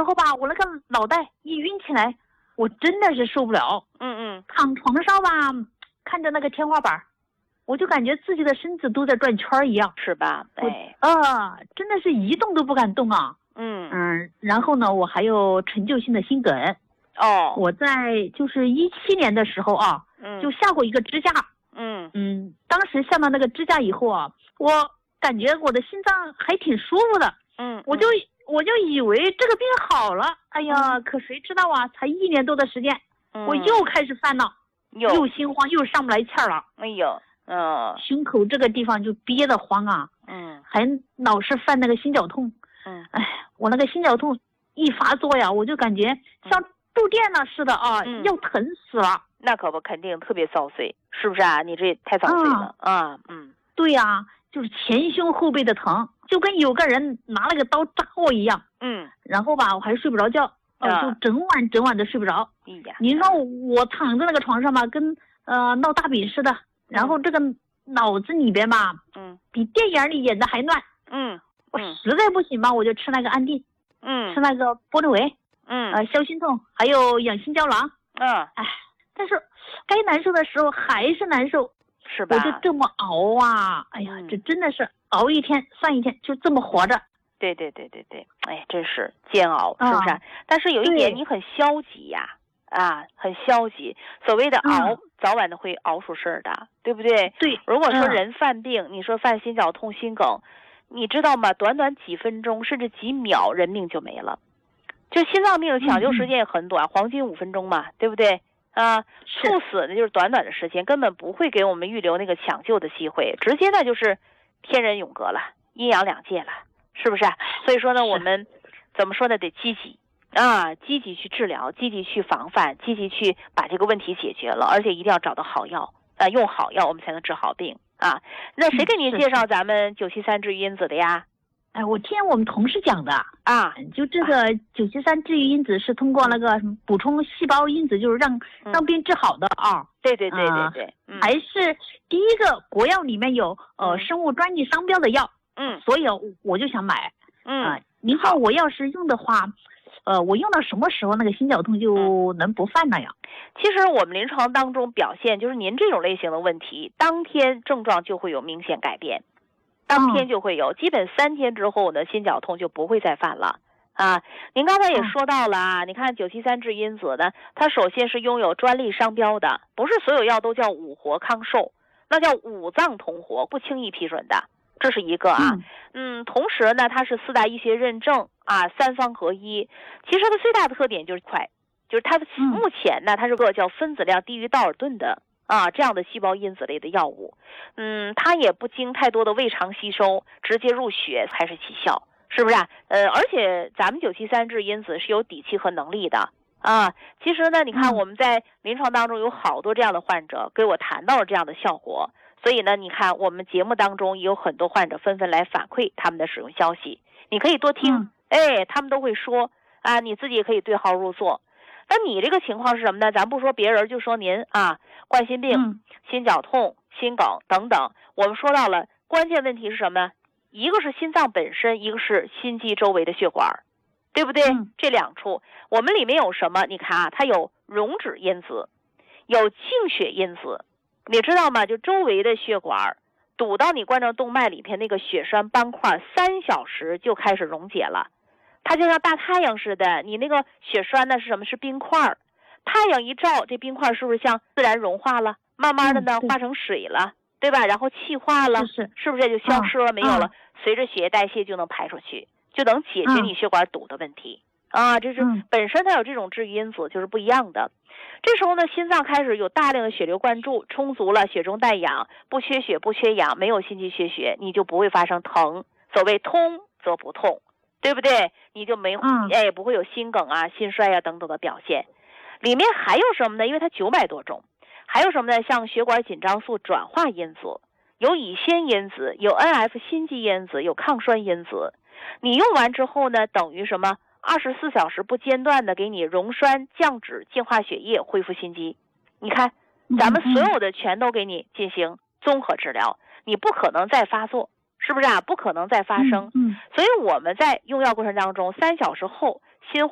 候吧，我那个脑袋一晕起来，我真的是受不了。躺床上吧，看着那个天花板，我就感觉自己的身子都在转圈一样， 是吧？哎， 真的是一动都不敢动啊。然后呢，我还有陈旧性的心梗。我在就是17年的时候啊，就下过一个支架。当时下到那个支架以后啊，我感觉我的心脏还挺舒服的。我就以为这个病好了。哎呀，可谁知道啊，才1年多的时间，我又开始烦恼，又心慌，又上不来气儿了。 哎呦， 胸口这个地方就憋得慌啊。还老是犯那个心绞痛。我那个心绞痛一发作呀，我就感觉像触电了似的啊，要疼死了。 那可不，肯定特别遭罪，是不是啊？你这太遭罪了啊。 对呀，就是前胸后背的疼，就跟有个人拿了个刀扎我一样。然后吧，我还睡不着觉，就整晚的睡不着。您说我躺在那个床上吧，跟闹大饼似的，然后这个脑子里边吧，比电影里演的还乱。我实在不行吧，我就吃那个安定，吃那个波诺维，消心痛，还有养心胶囊。但是该难受的时候还是难受， 是吧？ 我就这么熬啊，哎呀，这真的是熬一天算一天，就这么活着。 对，哎，真是煎熬，是不是？但是有一点，你很消极呀，很消极。所谓的熬，早晚的会熬出事儿的，对不对？ 对。 如果说人犯病，你说犯心绞痛、心梗，你知道吗？短短几分钟甚至几秒，人命就没了。就心脏病的抢救时间也很短，黄金5分钟嘛，对不对？猝死呢就是短短的时间，根本不会给我们预留那个抢救的机会，直接呢就是天人永隔了，阴阳两界了，是不是？所以说呢，我们怎么说呢？得积极积极去治疗，积极去防范，积极去把这个问题解决了，而且一定要找到好药，用好药我们才能治好病啊。那谁给您介绍咱们973治愈因子的呀？ 我听我们同事讲的就这个973治愈因子是通过那个什么补充细胞因子，就是让病治好的啊。 对， 还是第一个国药里面有生物专利商标的药。所以我就想买。您说我要是用的话，我用到什么时候那个心绞痛就能不犯了呀？ 其实我们临床当中表现就是您这种类型的问题，当天症状就会有明显改变。当天就会有，基本3天之后呢，心绞痛就不会再犯了您刚才也说到了你看973治因子呢，它首先是拥有专利商标的，不是所有药都叫五活康寿，那叫五脏同活，不轻易批准的，这是一个同时呢，它是4大医学认证3方合一。其实它最大的特点就是快，就是它的目前呢，它是个叫分子量低于道尔顿的这样的细胞因子类的药物。它也不经太多的胃肠吸收，直接入血才是起效，是不是而且咱们973治因子是有底气和能力的其实呢，你看我们在临床当中有好多这样的患者给我谈到了这样的效果，所以呢，你看我们节目当中也有很多患者纷纷来反馈他们的使用消息，你可以多听他们都会说你自己也可以对号入座。那你这个情况是什么呢？咱不说别人，就说您冠心病、心绞痛、心梗等等，我们说到了关键问题是什么呢？一个是心脏本身，一个是心肌周围的血管，对不对？这两处我们里面有什么？你看它有溶脂因子，有净血因子，你知道吗？就周围的血管堵到你冠状动脉里边那个血栓斑块，3小时就开始溶解了。它就像大太阳似的，你那个血栓呢是什么？是冰块。太阳一照，这冰块是不是像自然融化了？慢慢的呢化成水了，对吧？然后气化了，是不是就消失了？没有了，随着血液代谢就能排出去，就能解决你血管堵的问题这是本身它有这种治愈因子就是不一样的。这时候呢，心脏开始有大量的血流灌注，充足了，血中带氧，不缺血不缺氧，没有心肌缺血，你就不会发生疼。所谓通则不痛，对不对？你就没不会有心梗心衰等等的表现。里面还有什么呢？因为它900多种，还有什么呢？像血管紧张素转化因子，有乙酰因子，有 NF 心肌因子，有抗栓因子。你用完之后呢，等于什么？24小时不间断的给你溶栓、降脂、净化血液、恢复心肌。你看，咱们所有的全都给你进行综合治疗，你不可能再发作，是不是不可能再发生。所以我们在用药过程当中，3小时后心